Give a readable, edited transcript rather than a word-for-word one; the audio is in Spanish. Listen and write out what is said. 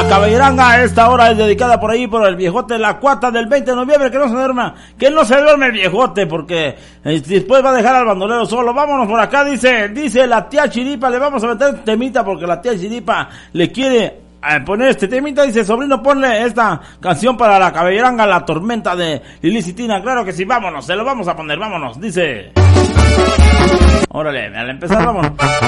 la caballeranga a esta hora es dedicada por ahí por el viejote, la cuata del 20 de noviembre, que no se duerma, el viejote, porque después va a dejar al bandolero solo. Vámonos por acá, dice la tía Chiripa, le vamos a meter temita porque la tía Chiripa le quiere poner este temita. Dice, sobrino, ponle esta canción para la caballeranga, La Tormenta de Lili Citina. Claro que sí, vámonos, se lo vamos a poner, vámonos, dice. Órale, al empezar, vámonos.